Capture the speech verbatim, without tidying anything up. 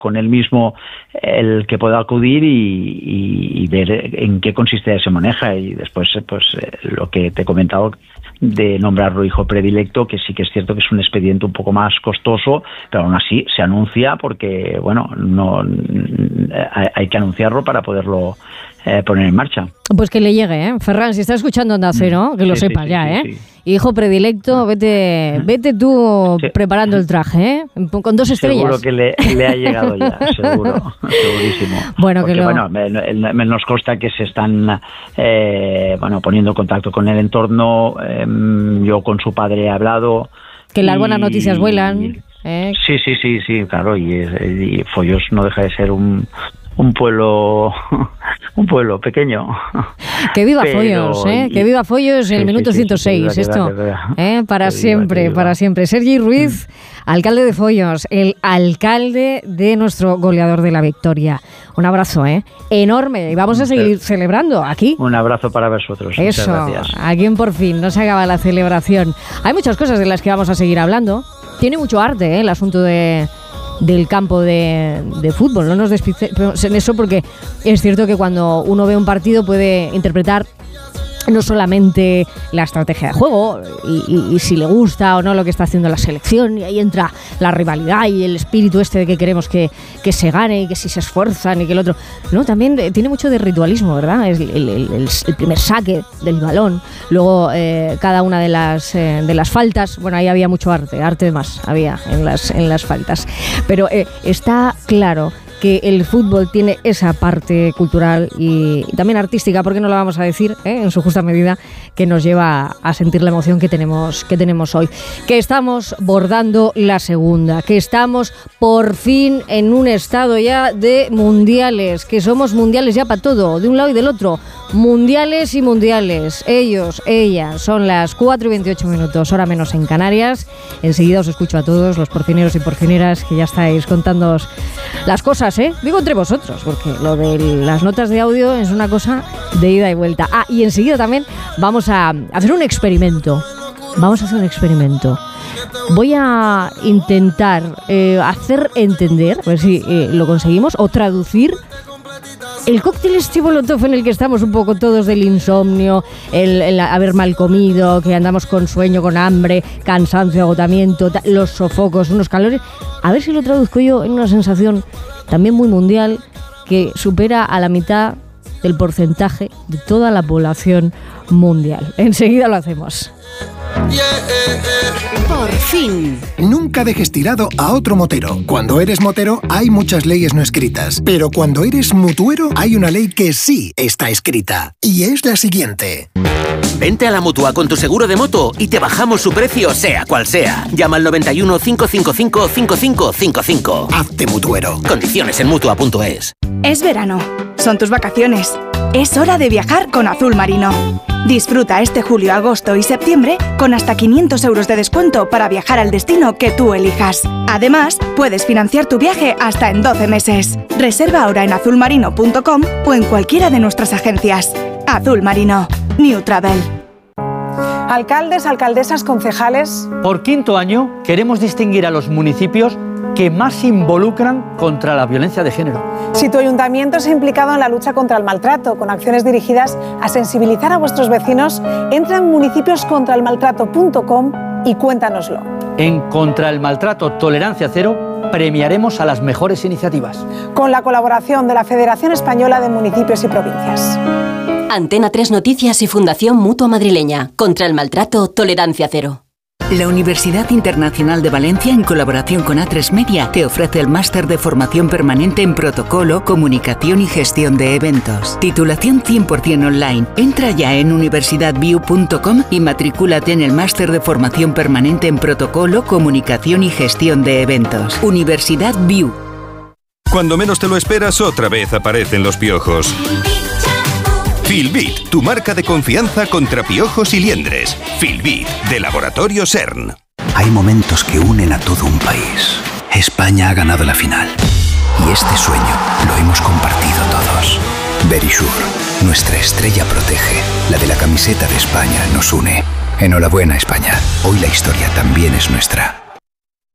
con él mismo el que pueda acudir y, y, y ver en qué consiste se maneja, y después pues lo que te he comentado de nombrarlo hijo predilecto, que sí que es cierto que es un expediente un poco más costoso, pero aún así se anuncia porque, bueno, no hay que anunciarlo para poderlo eh, poner en marcha. Pues que le llegue, ¿eh? Ferran, si está escuchando Onda Cero, que lo sí, sepas sí, ya, sí, ¿eh? Sí, sí. Hijo predilecto, vete vete tú sí. preparando el traje, ¿eh? Con dos estrellas. Seguro que le, le ha llegado ya, seguro, segurísimo. Bueno, porque, que lo... bueno, me, me nos consta que se están eh, bueno, poniendo en contacto con el entorno. Eh, yo con su padre he hablado. Que las y... buenas noticias vuelan. ¿eh? Sí, sí, sí, sí, claro. Y, y Foios no deja de ser un... un pueblo un pueblo pequeño. Que viva Pero, Foios, ¿eh? Y, que viva Foios en sí, el minuto sí, ciento seis, sí, esto, ¿eh? Para que siempre, viva, para siempre. Sergi Ruiz, mm. alcalde de Foios, el alcalde de nuestro goleador de la victoria. Un abrazo, ¿eh? Enorme, y vamos a seguir sí. celebrando aquí. Un abrazo para vosotros. Eso, muchas gracias. Aquí en Por Fin, no se acaba la celebración. Hay muchas cosas de las que vamos a seguir hablando. Tiene mucho arte, ¿eh? El asunto de... del campo de, de fútbol. No nos despistemos en eso, porque es cierto que cuando uno ve un partido puede interpretar no solamente la estrategia de juego y, y, y si le gusta o no lo que está haciendo la selección, y ahí entra la rivalidad y el espíritu este de que queremos que, que se gane y que si se esfuerzan y que el otro... No, también tiene mucho de ritualismo, ¿verdad? Es el, el, el, el primer saque del balón, luego eh, cada una de las, eh, de las faltas. Bueno, ahí había mucho arte, arte de más había en las, en las faltas. Pero eh, está claro que el fútbol tiene esa parte cultural y, y también artística, ¿por qué no la vamos a decir, eh, en su justa medida, que nos lleva a, a sentir la emoción que tenemos, que tenemos hoy? Que estamos bordando la segunda, que estamos por fin en un estado ya de mundiales, que somos mundiales ya para todo, de un lado y del otro. Mundiales y mundiales. Ellos, ellas, son las cuatro y veintiocho minutos, hora menos en Canarias. Enseguida os escucho a todos, los porcineros y porcineras, que ya estáis contándoos las cosas, ¿eh? Digo entre vosotros, porque lo de las notas de audio es una cosa de ida y vuelta. Ah, y enseguida también vamos a hacer un experimento. Vamos a hacer un experimento. Voy a intentar eh, hacer entender, a ver si eh, lo conseguimos, o traducir el cóctel este Molotov en el que estamos un poco todos, del insomnio, el, el haber mal comido, que andamos con sueño, con hambre, cansancio, agotamiento, los sofocos, unos calores. A ver si lo traduzco yo en una sensación también muy mundial, que supera a la mitad del porcentaje de toda la población mundial. Enseguida lo hacemos. Por fin. Nunca dejes tirado a otro motero. Cuando eres motero hay muchas leyes no escritas, pero cuando eres mutuero hay una ley que sí está escrita, y es la siguiente. Vente a la Mutua con tu seguro de moto y te bajamos su precio sea cual sea. Llama al noventa y uno, cinco cinco cinco, cinco cinco cinco cinco. Hazte mutuero. Condiciones en mutua punto es. Es verano. Son tus vacaciones. Es hora de viajar con Azul Marino. Disfruta este julio, agosto y septiembre con hasta quinientos euros de descuento para viajar al destino que tú elijas. Además, puedes financiar tu viaje hasta en doce meses. Reserva ahora en azul marino punto com o en cualquiera de nuestras agencias. Azul Marino. New Travel. Alcaldes, alcaldesas, concejales. Por quinto año queremos distinguir a los municipios que más se involucran contra la violencia de género. Si tu ayuntamiento se ha implicado en la lucha contra el maltrato, con acciones dirigidas a sensibilizar a vuestros vecinos, entra en municipios contra el maltrato punto com y cuéntanoslo. En Contra el Maltrato Tolerancia Cero premiaremos a las mejores iniciativas. Con la colaboración de la Federación Española de Municipios y Provincias. Antena tres Noticias y Fundación Mutua Madrileña. Contra el Maltrato Tolerancia Cero. La Universidad Internacional de Valencia, en colaboración con A tres Media, te ofrece el máster de formación permanente en protocolo, comunicación y gestión de eventos. Titulación cien por ciento online. Entra ya en universidad view punto com y matricúlate en el máster de formación permanente en protocolo, comunicación y gestión de eventos. Universidad View. Cuando menos te lo esperas, otra vez aparecen los piojos. Filbit, tu marca de confianza contra piojos y liendres. Filbit, de Laboratorio CERN. Hay momentos que unen a todo un país. España ha ganado la final. Y este sueño lo hemos compartido todos. Verisure, nuestra estrella protege. La de la camiseta de España nos une. Enhorabuena, España. Hoy la historia también es nuestra.